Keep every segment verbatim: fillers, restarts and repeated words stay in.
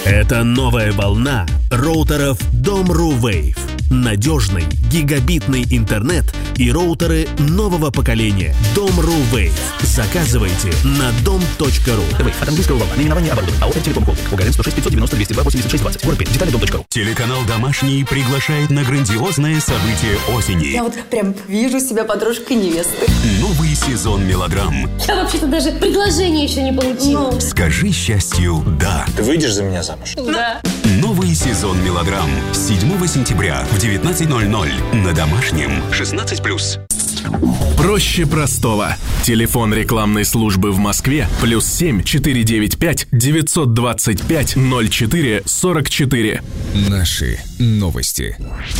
Это новая волна роутеров Dom.ru Wave. Надежный гигабитный интернет и роутеры нового поколения. Dom.ru Wave. Заказывайте на дом точка ру. Wave от английского волна. Наименование оборудования. АО «Телеком Холдинг». Угарен сто шесть пятьсот девяносто двести два восемьдесят шесть двадцать. Город Пермь. Детали дом точка ру. Телеканал «Домашний» приглашает на грандиозное событие осени. Я вот прям вижу себя подружкой невесты. Новый сезон мелодрам. Я вообще-то даже предложение еще не получила. Ну. Скажи счастью «да». Ты выйдешь за меня замуж? Да. Новый сезон мелодрам с седьмого сентября в девятнадцать ноль ноль на Домашнем. шестнадцать плюс. Проще простого. Телефон рекламной службы в Москве плюс семь четыре девять пять девятьсот двадцать пять ноль четыре сорок четыре. Наши новости.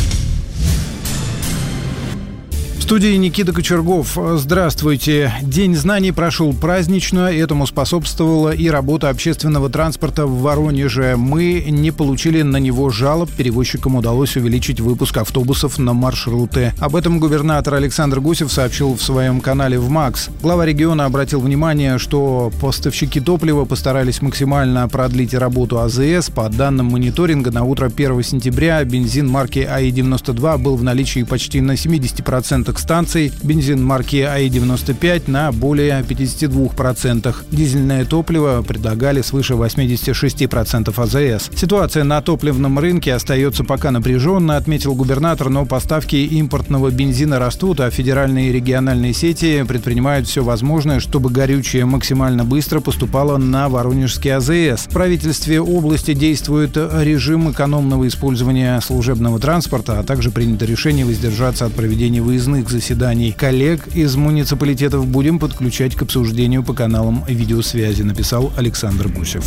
В студии Никита Кочергов. Здравствуйте. День знаний прошел празднично. Этому способствовала и работа общественного транспорта в Воронеже. Мы не получили на него жалоб. Перевозчикам удалось увеличить выпуск автобусов на маршруты. Об этом губернатор Александр Гусев сообщил в своем канале в МАКС. Глава региона обратил внимание, что поставщики топлива постарались максимально продлить работу АЗС. По данным мониторинга, на утро первого сентября бензин марки АИ девяносто два был в наличии почти на семьдесят процентов станций, бензин марки АИ девяносто пять на более пятьдесят два процента. Дизельное топливо предлагали свыше восемьдесят шесть процентов АЗС. Ситуация на топливном рынке остается пока напряженной, отметил губернатор, но поставки импортного бензина растут, а федеральные и региональные сети предпринимают все возможное, чтобы горючее максимально быстро поступало на воронежский АЗС. В правительстве области действует режим экономного использования служебного транспорта, а также принято решение воздержаться от проведения выездных заседаний. Коллег из муниципалитетов будем подключать к обсуждению по каналам видеосвязи, написал Александр Гусев.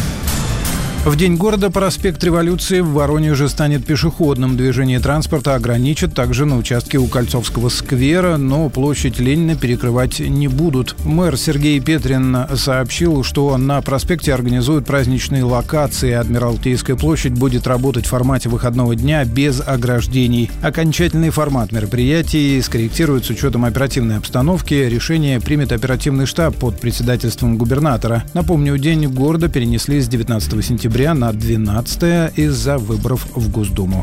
В День города проспект Революции в Воронеже станет пешеходным. Движение транспорта ограничат также на участке у Кольцовского сквера, но площадь Ленина перекрывать не будут. Мэр Сергей Петрин сообщил, что на проспекте организуют праздничные локации. Адмиралтейская площадь будет работать в формате выходного дня без ограждений. Окончательный формат мероприятий скорректируют с учетом оперативной обстановки. Решение примет оперативный штаб под председательством губернатора. Напомню, День города перенесли с девятнадцатого сентября на двенадцатое из-за выборов в Госдуму.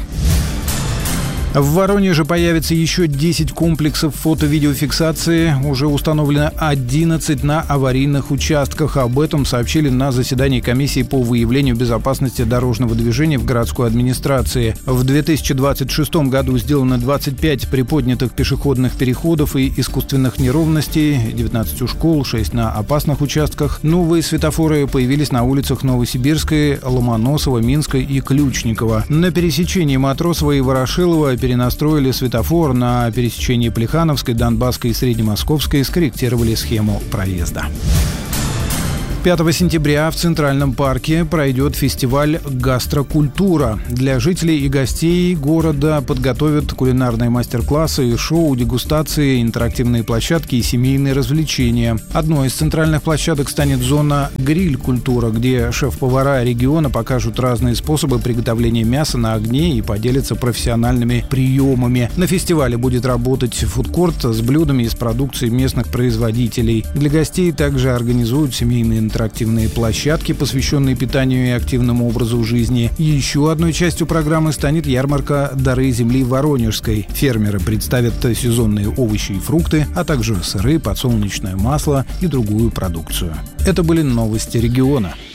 В Воронеже появится еще десять комплексов фото-видеофиксации. Уже установлено одиннадцать на аварийных участках. Об этом сообщили на заседании комиссии по выявлению безопасности дорожного движения в городской администрации. В две тысячи двадцать шестом году сделано двадцать пять приподнятых пешеходных переходов и искусственных неровностей, девятнадцать у школ, шесть на опасных участках. Новые светофоры появились на улицах Новосибирской, Ломоносова, Минской и Ключникова. На пересечении Матросова и Ворошилова перенастроили светофор, на пересечении Плехановской, Донбасской и Среднемосковской скорректировали схему проезда. пятого сентября в Центральном парке пройдет фестиваль «Гастрокультура». Для жителей и гостей города подготовят кулинарные мастер-классы, шоу, дегустации, интерактивные площадки и семейные развлечения. Одной из центральных площадок станет зона «Гриль-культура», где шеф-повара региона покажут разные способы приготовления мяса на огне и поделятся профессиональными приемами. На фестивале будет работать фудкорт с блюдами из продукции местных производителей. Для гостей также организуют семейные интерактивные площадки, посвященные питанию и активному образу жизни. Еще одной частью программы станет ярмарка «Дары земли Воронежской». Фермеры представят сезонные овощи и фрукты, а также сыры, подсолнечное масло и другую продукцию. Это были новости региона.